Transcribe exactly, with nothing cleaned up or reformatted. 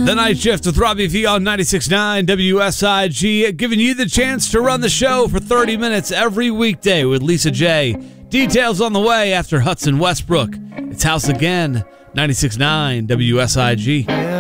The Night Shift with Robbie V on ninety-six point nine W S I G, giving you the chance to run the show for thirty minutes every weekday with Lisa J. Details on the way after Hudson Westbrook. It's House Again, ninety-six point nine W S I G.